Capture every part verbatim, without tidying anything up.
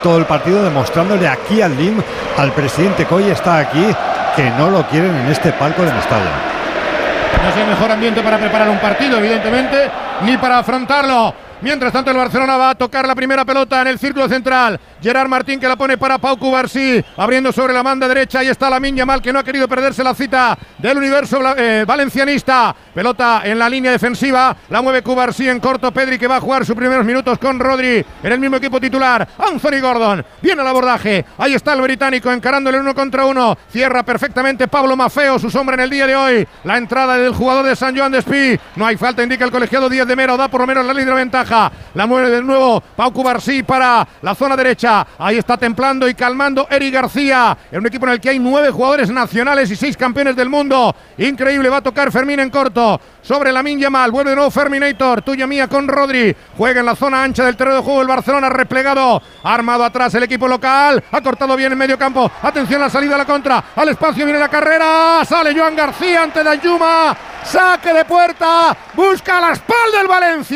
todo el partido demostrándole aquí al L I M, al presidente que hoy está aquí, que no lo quieren en este palco de Mestalla. No es el mejor ambiente para preparar un partido, evidentemente, ni para afrontarlo. Mientras tanto, el Barcelona va a tocar la primera pelota en el círculo central. Gerard Martín, que la pone para Pau Cubarsí, abriendo sobre la banda derecha. Ahí está Lamine Yamal, que no ha querido perderse la cita del universo eh, valencianista. Pelota en la línea defensiva, la mueve Cubarsí en corto. Pedri, que va a jugar sus primeros minutos con Rodri en el mismo equipo titular. Anthony Gordon, viene al abordaje. Ahí está el británico encarándole uno contra uno. Cierra perfectamente Pablo Maffeo, su sombra en el día de hoy. La entrada del jugador de San Joan Despí. No hay falta, indica el colegiado Díaz de Mera. Da por lo menos la línea de ventaja. La mueve de nuevo Pau Cubarsí para la zona derecha. Ahí está templando y calmando Eric García, en un equipo en el que hay nueve jugadores nacionales y seis campeones del mundo. Increíble, va a tocar Fermín en corto sobre Lamine Yamal. Vuelve de nuevo Ferminator, tuya mía con Rodri. Juega en la zona ancha del terreno de juego el Barcelona, replegado, armado atrás el equipo local. Ha cortado bien en medio campo. Atención a la salida a la contra. Al espacio viene la carrera. Sale Joan García ante Danjuma. Saque de puerta. Busca la espalda del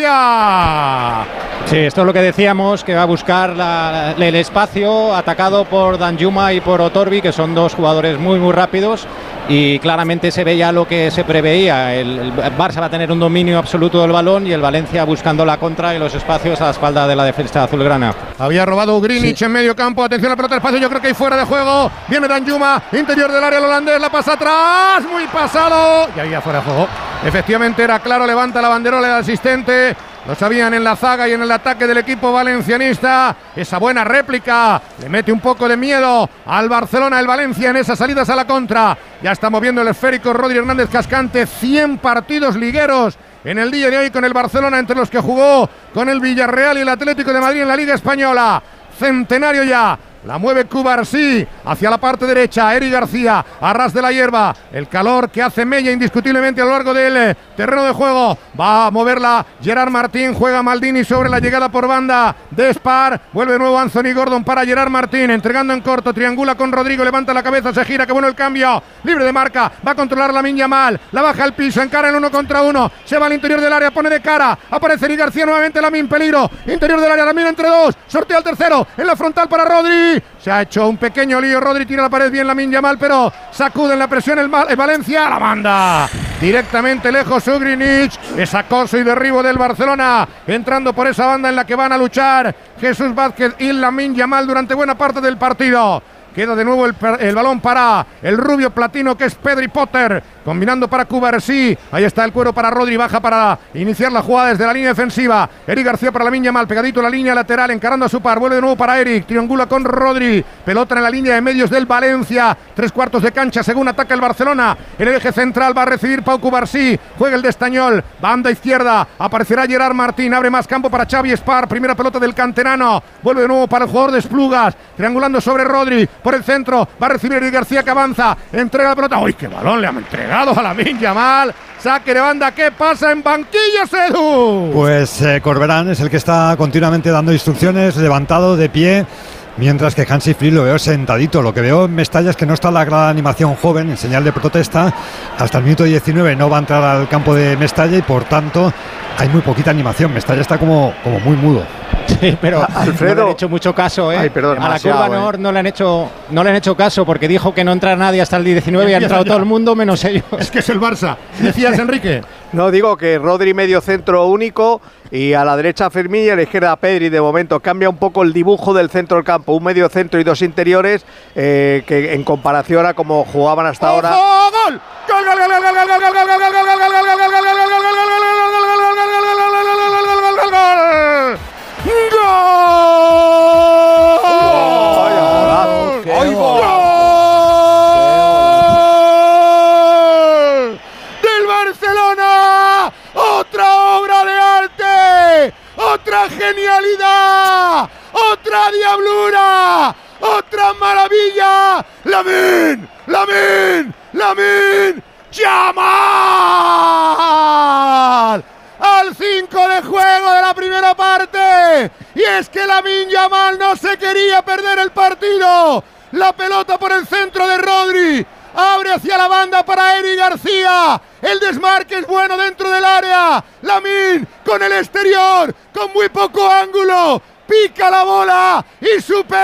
Valencia. Sí, esto es lo que decíamos, que va a buscar la, el espacio, atacado por Danjuma y por Otorbi, que son dos jugadores muy muy rápidos, y claramente se veía lo que se preveía. El, el Barça va a tener un dominio absoluto del balón y el Valencia buscando la contra y los espacios a la espalda de la defensa azulgrana. Había robado Greenwich sí. en medio campo. Atención a la pelota del espacio, yo creo que hay fuera de juego. Viene Danjuma, interior del área, el holandés la pasa atrás, muy pasado. Y había fuera de juego. Efectivamente era claro, levanta la banderola del asistente. Lo sabían en la zaga y en el ataque del equipo valencianista. Esa buena réplica le mete un poco de miedo al Barcelona, el Valencia, en esas salidas a la contra. Ya está moviendo el esférico Rodri Hernández Cascante. cien partidos ligueros en el día de hoy con el Barcelona, entre los que jugó con el Villarreal y el Atlético de Madrid en la Liga Española. Centenario ya. La mueve Cubarsí hacia la parte derecha. Eric García, a ras de la hierba. El calor que hace mella indiscutiblemente a lo largo del terreno de juego. Va a moverla Gerard Martín. Juega Maldini sobre la llegada por banda de Spar. Vuelve de nuevo Anthony Gordon para Gerard Martín. Entregando en corto. Triangula con Rodrigo. Levanta la cabeza. Se gira. Qué bueno el cambio. Libre de marca. Va a controlar Lamine Yamal. La baja al piso. Encara el uno contra uno. Se va al interior del área. Pone de cara. Aparece Eric García nuevamente. Lamine, peligro. Interior del área. Lamine entre dos. Sortea el tercero. En la frontal para Rodri. Se ha hecho un pequeño lío. Rodri tira la pared bien Lamine Yamal, pero sacude en la presión el, el Valencia. La manda directamente lejos Greenwich. Es acoso y derribo del Barcelona, entrando por esa banda en la que van a luchar Jesús Vázquez y Lamine Yamal durante buena parte del partido. Queda de nuevo el, el balón para el rubio platino, que es Pedri Potter, combinando para Cubarsí. Ahí está el cuero para Rodri, baja para iniciar la jugada desde la línea defensiva. Eric García para Lamine Yamal, pegadito a la línea lateral, encarando a su par. Vuelve de nuevo para Eric, triangula con Rodri. Pelota en la línea de medios del Valencia. Tres cuartos de cancha según ataca el Barcelona. En el eje central va a recibir Pau Cubarsí. Juega el de Estañol, banda izquierda. Aparecerá Gerard Martín, abre más campo para Xavi Espar. Primera pelota del canterano. Vuelve de nuevo para el jugador de Esplugas, triangulando sobre Rodri. Por el centro, va a recibir Eric García, que avanza, entrega la pelota. ¡Uy, qué balón le han entregado a Lamine Yamal! Saque de banda. ¿Qué pasa en banquillos, Edu? Pues eh, Corberán es el que está continuamente dando instrucciones, levantado de pie, mientras que Hansi Flick lo veo sentadito. Lo que veo en Mestalla es que no está la gran animación joven, en señal de protesta. Hasta el minuto diecinueve no va a entrar al campo de Mestalla y por tanto hay muy poquita animación. Mestalla está como, como muy mudo. Sí, pero Alfredo, no le han hecho mucho caso, ¿eh? Ay, perdón, a la curva eh. Nord no le han hecho no le han hecho caso, porque dijo que no entra nadie hasta el diecinueve y, y ha entrado ya todo el mundo menos ellos. Es que es el Barça. Decías, Enrique. No, digo que Rodri medio centro único y a la derecha Fermín y a la izquierda Pedri. De momento cambia un poco el dibujo del centro del campo, un medio centro y dos interiores, eh, que en comparación a como jugaban hasta ahora. ¡Gol! ¡Gol, gol, gol, gol, gol, gol, gol, gol, gol, gol, gol, gol, del Barcelona! ¡Otra obra de arte! ¡Otra genialidad! ¡Otra diablura! ¡Otra maravilla! ¡Lamine! ¡Lamine! ¡Lamine! ¡Yamal! Al cinco de juego de la primera parte. Y es que Lamine Yamal no se quería perder el partido. La pelota por el centro de Rodri. Abre hacia la banda para Eric García. El desmarque es bueno dentro del área. Lamine con el exterior, con muy poco ángulo. pica la bola y supera